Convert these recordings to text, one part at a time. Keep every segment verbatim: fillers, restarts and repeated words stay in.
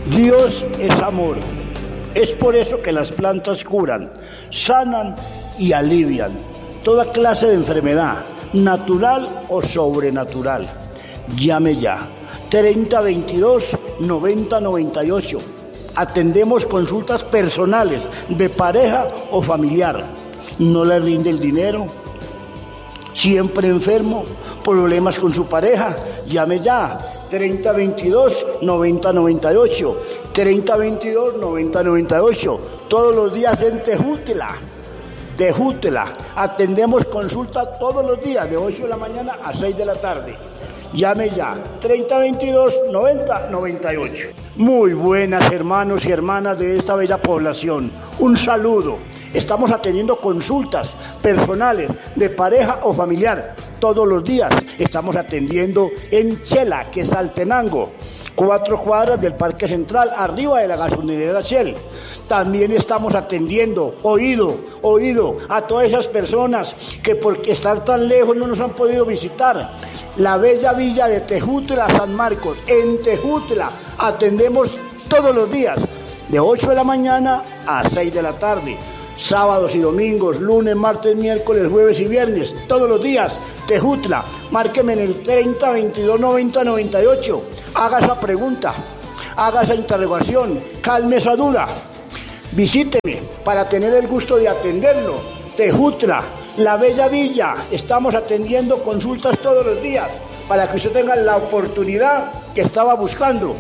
Dios es amor. Es por eso que las plantas curan, sanan y alivian toda clase de enfermedad, natural o sobrenatural. Llame ya, treinta veintidós noventa noventa y ocho. Atendemos consultas personales de pareja o familiar. No le rinde el dinero, siempre enfermo, problemas con su pareja. Llame ya, treinta veintidós noventa noventa y ocho, treinta veintidós noventa noventa y ocho. Todos los días en Tejutla. Tejutla. Atendemos consulta todos los días de ocho de la mañana a seis de la tarde. Llame ya, treinta veintidós noventa noventa y ocho. Muy buenas hermanos y hermanas de esta bella población. Un saludo. Estamos atendiendo consultas personales de pareja o familiar todos los días. Estamos atendiendo en Chela, que es Altenango, cuatro cuadras del Parque Central, arriba de la gasolinera Shell. También estamos atendiendo, oído, oído, a todas esas personas que porque están tan lejos no nos han podido visitar. La bella villa de Tejutla, San Marcos, en Tejutla, atendemos todos los días, de ocho de la mañana a seis de la tarde. Sábados y domingos, lunes, martes, miércoles, jueves y viernes, todos los días, Tejutla. Márqueme en el treinta veintidós noventa noventa y ocho. Haga esa pregunta, haga esa interrogación, calme esa duda. Visíteme para tener el gusto de atenderlo. Tejutla, la bella villa. Estamos atendiendo consultas todos los días para que usted tenga la oportunidad que estaba buscando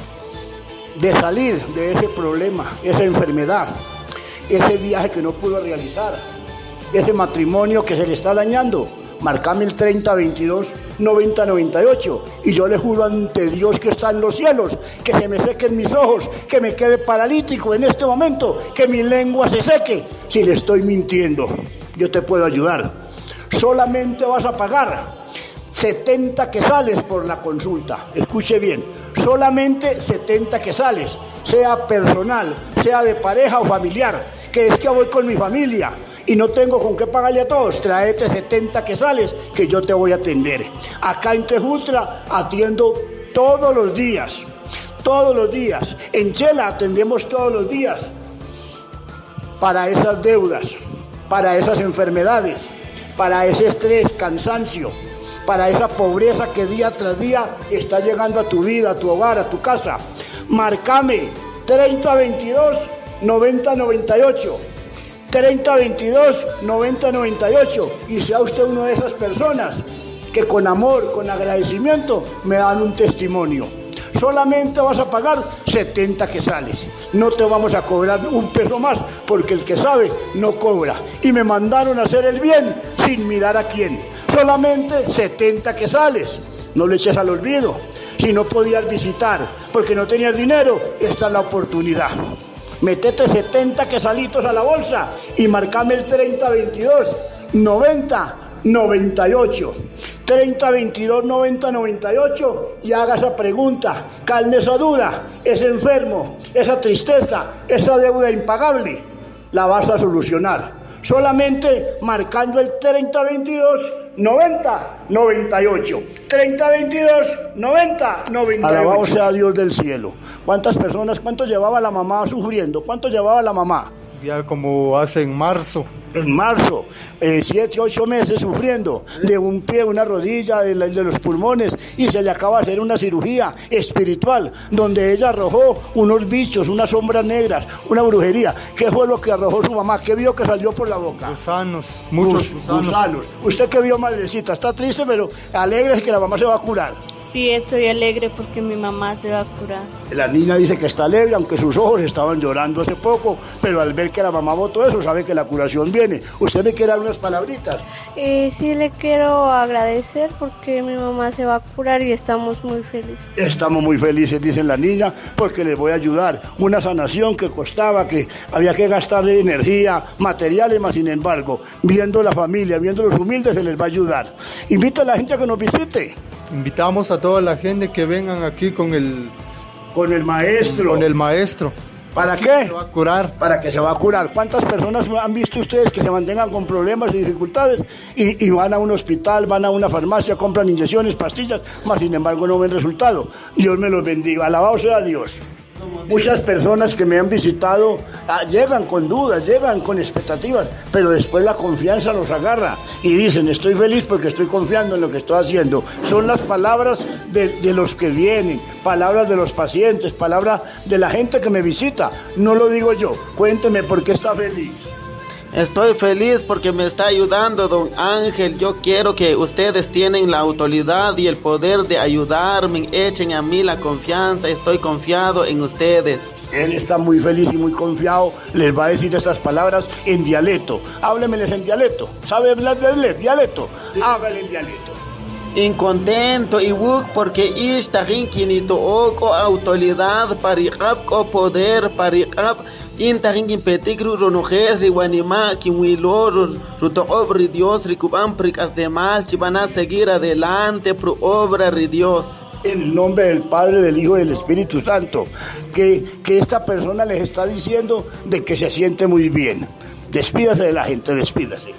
de salir de ese problema, esa enfermedad, ese viaje que no pudo realizar, ese matrimonio que se le está dañando. Marcame el treinta veintidós noventa noventa y ocho y yo le juro ante Dios que está en los cielos, que se me sequen mis ojos, que me quede paralítico en este momento, que mi lengua se seque. Si le estoy mintiendo, yo te puedo ayudar. Solamente vas a pagar setenta quetzales por la consulta. Escuche bien, solamente setenta quetzales, sea personal, sea de pareja o familiar, que es que voy con mi familia y no tengo con qué pagarle a todos. Tráete setenta quetzales que yo te voy a atender. Acá en Tejutla atiendo todos los días, todos los días. En Chela atendemos todos los días para esas deudas, para esas enfermedades, para ese estrés, cansancio, para esa pobreza que día tras día está llegando a tu vida, a tu hogar, a tu casa. Márcame treinta veintidós noventa noventa y ocho, treinta veintidós noventa noventa y ocho, y sea usted una de esas personas que con amor, con agradecimiento me dan un testimonio. Solamente vas a pagar setenta quetzales, no te vamos a cobrar un peso más, porque el que sabe no cobra, y me mandaron a hacer el bien sin mirar a quién. Solamente setenta quetzales, no le eches al olvido. Si no podías visitar porque no tenías dinero, esta es la oportunidad. Metete setenta quetzalitos a la bolsa y marcame el treinta veintidós noventa noventa y ocho. treinta veintidós noventa noventa y ocho y haga esa pregunta, calme esa duda, ese enfermo, esa tristeza, esa deuda impagable, la vas a solucionar. Solamente marcando el treinta veintidós noventa noventa y ocho. treinta veintidós noventa noventa y ocho. Alabado sea Dios del cielo. ¿Cuántas personas, cuánto llevaba la mamá sufriendo? ¿Cuánto llevaba la mamá? Ya como hace en marzo. En marzo, eh, siete, ocho meses sufriendo de un pie, una rodilla, de, la, de los pulmones, y se le acaba de hacer una cirugía espiritual donde ella arrojó unos bichos, unas sombras negras, una brujería. ¿Qué fue lo que arrojó su mamá? ¿Qué vio que salió por la boca? Gusanos, muchos gusanos. gusanos. ¿Usted qué vio, madrecita? Está triste, pero alegre es que la mamá se va a curar. Sí, estoy alegre porque mi mamá se va a curar. La niña dice que está alegre, aunque sus ojos estaban llorando hace poco, pero al ver que la mamá votó eso, sabe que la curación viene. ¿Usted me quiere dar unas palabritas? Eh, sí, le quiero agradecer porque mi mamá se va a curar y estamos muy felices. Estamos muy felices, dice la niña, porque les voy a ayudar. Una sanación que costaba, que había que gastar energía, materiales, más sin embargo, viendo la familia, viendo los humildes, se les va a ayudar. Invita a la gente a que nos visite. Invitamos a toda la gente que vengan aquí con el... Con el maestro. Con el maestro. ¿Para qué? Se va a curar. Para que se va a curar. ¿Cuántas personas han visto ustedes que se mantengan con problemas y dificultades y, y van a un hospital, van a una farmacia, compran inyecciones, pastillas, más sin embargo no ven resultado? Dios me los bendiga. Alabado sea Dios. Muchas personas que me han visitado ah, llegan con dudas, llegan con expectativas, pero después la confianza los agarra y dicen, estoy feliz porque estoy confiando en lo que estoy haciendo. Son las palabras de, de los que vienen, palabras de los pacientes, palabras de la gente que me visita. No lo digo yo. Cuénteme por qué está feliz. Estoy feliz porque me está ayudando don Ángel. Yo quiero que ustedes tienen la autoridad y el poder de ayudarme. Echen a mí la confianza. Estoy confiado en ustedes. Él está muy feliz y muy confiado. Les va a decir estas palabras en dialecto. Háblemeles en dialecto. ¿Sabe hablar de dialecto? Sí. Hágale en dialecto. Incontento y wuk porque ista rinkinito oko autoridad parikap poder parikap inta rinkin petikru ronojes riwanima kiwilor ruto obra Dios ricubam pricas de mal si van a seguir adelante pro obra de Dios. En el nombre del Padre, del Hijo y del Espíritu Santo, que, que esta persona les está diciendo de que se siente muy bien. Despídase de la gente, despídase.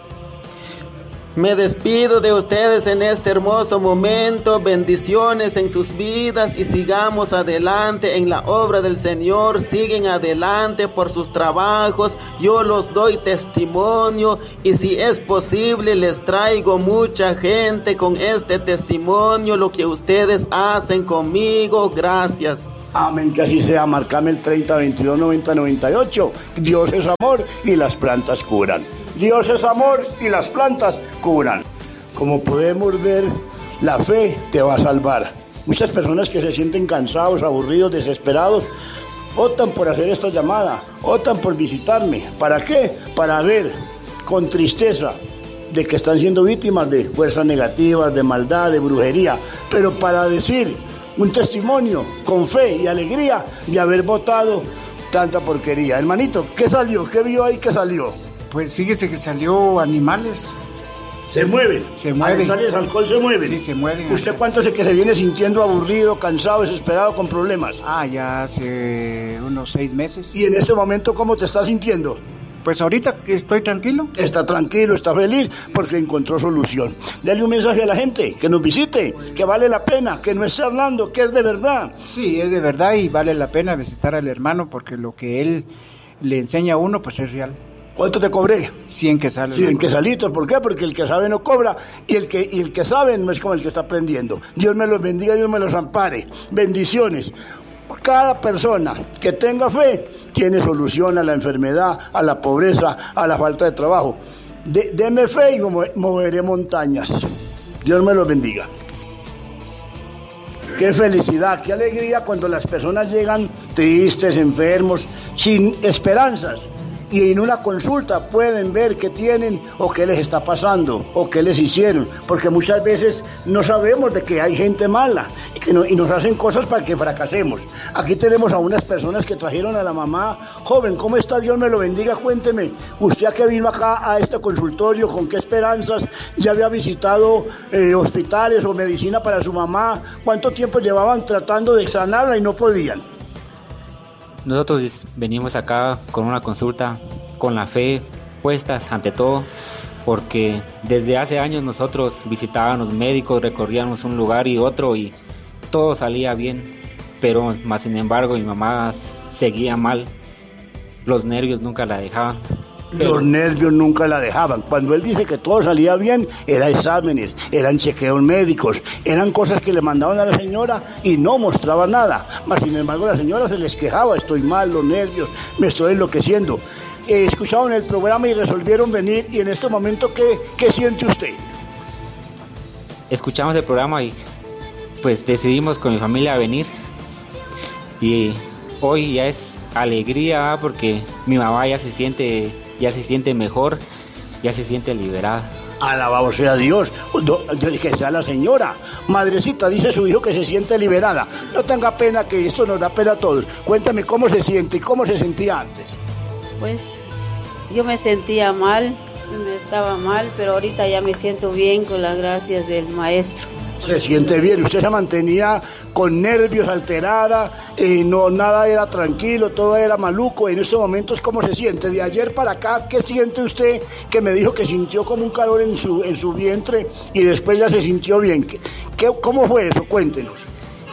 Me despido de ustedes en este hermoso momento, bendiciones en sus vidas y sigamos adelante en la obra del Señor, siguen adelante por sus trabajos, yo los doy testimonio y si es posible les traigo mucha gente con este testimonio, lo que ustedes hacen conmigo, gracias. Amén, que así sea. Marcame el treinta, veintidós, noventa, noventa y ocho. Dios es amor y las plantas curan. Dios es amor y las plantas curan. Como podemos ver, la fe te va a salvar. Muchas personas que se sienten cansados, aburridos, desesperados, optan por hacer esta llamada, optan por visitarme. ¿Para qué? Para ver con tristeza de que están siendo víctimas de fuerzas negativas, de maldad, de brujería, pero para decir un testimonio con fe y alegría de haber votado tanta porquería. Hermanito, ¿qué salió? ¿Qué vio ahí que salió? Pues fíjese que salió animales. Se mueven. Se mueven. Al sales alcohol se mueven. Sí, se mueven. ¿Usted cuánto hace que se viene sintiendo aburrido, cansado, desesperado, con problemas? Ah, ya hace unos seis meses. ¿Y en este momento cómo te estás sintiendo? Pues ahorita estoy tranquilo. Está tranquilo, está feliz porque encontró solución. Dale un mensaje a la gente, que nos visite, que vale la pena, que no esté hablando, que es de verdad. Sí, es de verdad y vale la pena visitar al hermano porque lo que él le enseña a uno pues es real. ¿Cuánto te cobré? cien quesales. cien quesalitos, ¿por qué? Porque el que sabe no cobra y el que, y el que sabe no es como el que está aprendiendo. Dios me los bendiga, Dios me los ampare. Bendiciones. Cada persona que tenga fe tiene solución a la enfermedad, a la pobreza, a la falta de trabajo. De, deme fe y moveré montañas. Dios me los bendiga. Qué felicidad, qué alegría cuando las personas llegan tristes, enfermos, sin esperanzas. Y en una consulta pueden ver qué tienen o qué les está pasando o qué les hicieron, porque muchas veces no sabemos de que hay gente mala y, que no, y nos hacen cosas para que fracasemos. Aquí tenemos a unas personas que trajeron a la mamá. Joven, ¿cómo está? Dios me lo bendiga, cuénteme. Usted a que vino acá a este consultorio, ¿con qué esperanzas? ¿Ya había visitado eh, hospitales o medicina para su mamá? ¿Cuánto tiempo llevaban tratando de sanarla y no podían? Nosotros venimos acá con una consulta, con la fe puestas ante todo, porque desde hace años nosotros visitábamos médicos, recorríamos un lugar y otro y todo salía bien, pero más sin embargo mi mamá seguía mal, los nervios nunca la dejaban. Pero... Los nervios nunca la dejaban. Cuando él dice que todo salía bien, eran exámenes, eran chequeos médicos, eran cosas que le mandaban a la señora y no mostraba nada. Mas sin embargo la señora se les quejaba, estoy mal, los nervios, me estoy enloqueciendo. Eh, escucharon el programa y resolvieron venir, y en este momento, ¿qué, qué siente usted? Escuchamos el programa y pues decidimos con mi familia venir, y hoy ya es alegría porque mi mamá ya se siente... ya se siente mejor, ya se siente liberada. Alabado sea Dios, que sea la señora. Madrecita, dice su hijo que se siente liberada. No tenga pena, que esto nos da pena a todos. Cuéntame cómo se siente y cómo se sentía antes. Pues yo me sentía mal, me estaba mal, pero ahorita ya me siento bien con las gracias del maestro. Se siente bien, usted se mantenía con nervios, alterada, eh, no, nada era tranquilo, todo era maluco. En estos momentos, ¿cómo se siente? De ayer para acá, ¿qué siente usted? Que me dijo que sintió como un calor en su, en su vientre y después ya se sintió bien. ¿Qué, qué, ¿Cómo fue eso? Cuéntenos.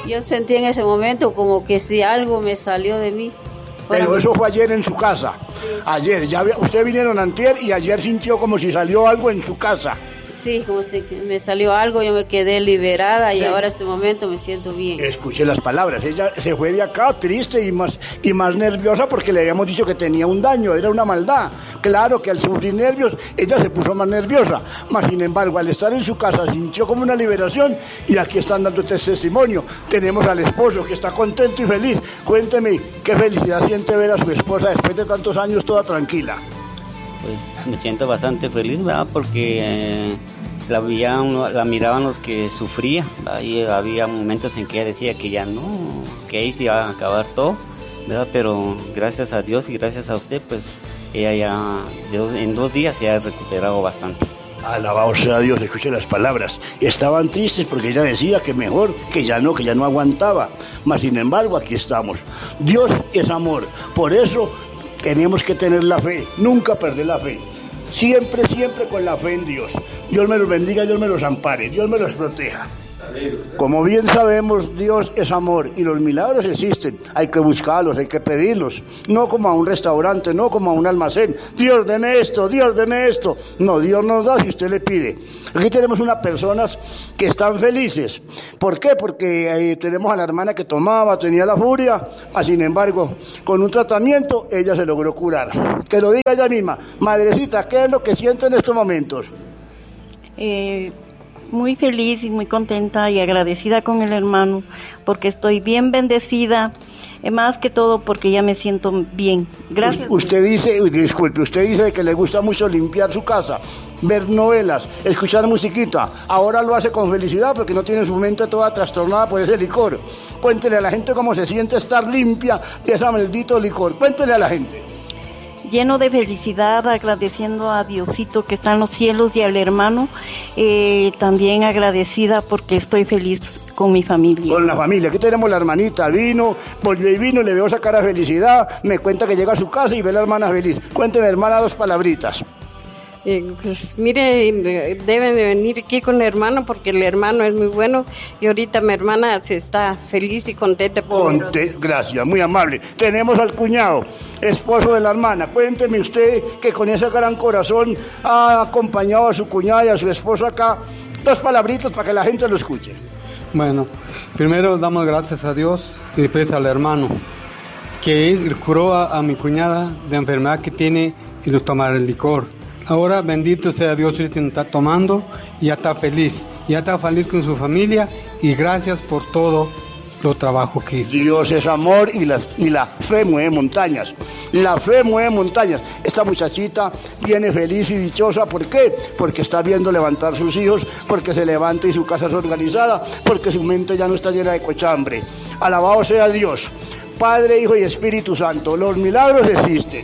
Yo sentí en ese momento como que si algo me salió de mí. Pero eso fue ayer en su casa. Sí. Ayer, ya usted vinieron antier y ayer sintió como si salió algo en su casa. Sí, como si me salió algo, yo me quedé liberada y sí. Ahora este momento me siento bien. Escuche las palabras, ella se fue de acá triste y más, y más nerviosa porque le habíamos dicho que tenía un daño, era una maldad. Claro que al sufrir nervios, ella se puso más nerviosa, mas sin embargo al estar en su casa sintió como una liberación y aquí están dando este testimonio. Tenemos al esposo que está contento y feliz. Cuénteme, ¿qué felicidad siente ver a su esposa después de tantos años toda tranquila? Pues me siento bastante feliz, ¿verdad? Porque eh, la, veían, la miraban los que sufría, ¿verdad? Y había momentos en que ella decía que ya no, que ahí se iba a acabar todo, ¿verdad? Pero gracias a Dios y gracias a usted, pues ella ya en dos días se ha recuperado bastante. Alabado sea Dios, escuche las palabras. Estaban tristes porque ella decía que mejor, que ya no, que ya no aguantaba. Mas sin embargo, aquí estamos. Dios es amor, por eso tenemos que tener la fe, nunca perder la fe. Siempre, siempre con la fe en Dios. Dios me los bendiga, Dios me los ampare, Dios me los proteja. Como bien sabemos, Dios es amor y los milagros existen. Hay que buscarlos, hay que pedirlos. No como a un restaurante, no como a un almacén. Dios, deme esto, Dios, deme esto. No, Dios nos da si usted le pide. Aquí tenemos unas personas que están felices. ¿Por qué? Porque eh, tenemos a la hermana que tomaba, tenía la furia. Ah, sin embargo, con un tratamiento, ella se logró curar. Que lo diga ella misma. Madrecita, ¿qué es lo que siente en estos momentos? Eh... Muy feliz y muy contenta y agradecida con el hermano porque estoy bien bendecida, más que todo porque ya me siento bien. Gracias. Usted dice, disculpe, usted dice que le gusta mucho limpiar su casa, ver novelas, escuchar musiquita. Ahora lo hace con felicidad porque no tiene su mente toda trastornada por ese licor. Cuéntele a la gente cómo se siente estar limpia de ese maldito licor. Cuéntele a la gente. Lleno de felicidad, agradeciendo a Diosito que está en los cielos y al hermano, eh, también agradecida porque estoy feliz con mi familia. Con la familia, aquí tenemos la hermanita, vino, volvió y vino, le veo sacar a felicidad, me cuenta que llega a su casa y ve a la hermana feliz. Cuénteme, hermana, dos palabritas. Eh, pues mire, deben de venir aquí con el hermano porque el hermano es muy bueno y ahorita mi hermana se está feliz y contenta. Conte, gracias, muy amable. Tenemos al cuñado, esposo de la hermana. Cuénteme usted que con ese gran corazón ha acompañado a su cuñada y a su esposo acá. Dos palabritas para que la gente lo escuche. Bueno, primero damos gracias a Dios y después al hermano que curó a, a mi cuñada de enfermedad que tiene y de tomar el licor. Ahora, bendito sea Dios, que está tomando y ya está feliz. Ya está feliz con su familia y gracias por todo lo trabajo que hizo. Dios es amor y, las, y la fe mueve montañas. La fe mueve montañas. Esta muchachita viene feliz y dichosa. ¿Por qué? Porque está viendo levantar sus hijos, porque se levanta y su casa es organizada, porque su mente ya no está llena de cochambre. Alabado sea Dios, Padre, Hijo y Espíritu Santo. Los milagros existen.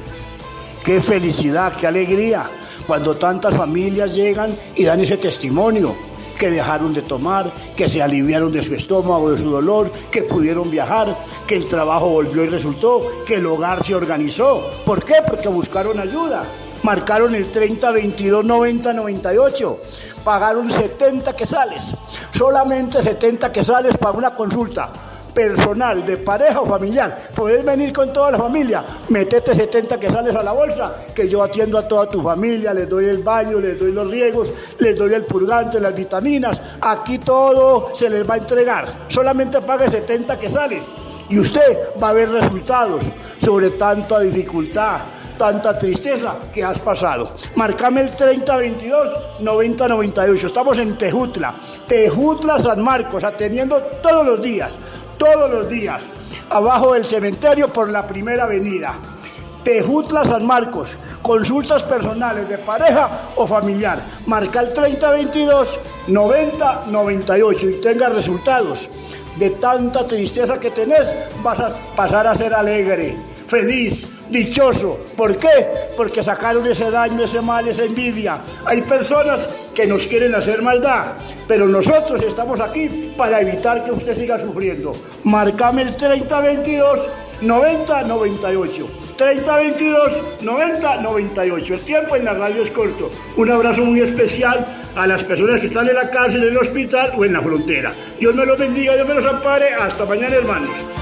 Qué felicidad, qué alegría, cuando tantas familias llegan y dan ese testimonio, que dejaron de tomar, que se aliviaron de su estómago, de su dolor, que pudieron viajar, que el trabajo volvió y resultó, que el hogar se organizó. ¿Por qué? Porque buscaron ayuda. Marcaron el treinta, veintidós, noventa, noventa y ocho. Pagaron setenta quetzales, solamente setenta quetzales para una consulta personal, de pareja o familiar. Puedes venir con toda la familia, metete setenta quetzales a la bolsa, que yo atiendo a toda tu familia, les doy el baño, les doy los riegos, les doy el purgante, las vitaminas, aquí todo se les va a entregar, solamente pague setenta quetzales y usted va a ver resultados sobre tanta dificultad, tanta tristeza que has pasado. Marcame el treinta, veintidós, noventa, noventa y ocho. Estamos en Tejutla, Tejutla, San Marcos, atendiendo todos los días, todos los días, abajo del cementerio por la primera avenida. Tejutla, San Marcos, consultas personales de pareja o familiar. Marca el treinta, veintidós, noventa, noventa y ocho y tenga resultados. De tanta tristeza que tenés, vas a pasar a ser alegre, feliz, dichoso. ¿Por qué? Porque sacaron ese daño, ese mal, esa envidia. Hay personas que nos quieren hacer maldad, pero nosotros estamos aquí para evitar que usted siga sufriendo. Marcame el treinta, veintidós, noventa, noventa y ocho. treinta, veintidós, noventa, noventa y ocho. El tiempo en la radio es corto. Un abrazo muy especial a las personas que están en la cárcel, en el hospital o en la frontera. Dios me los bendiga, Dios me los ampare. Hasta mañana, hermanos.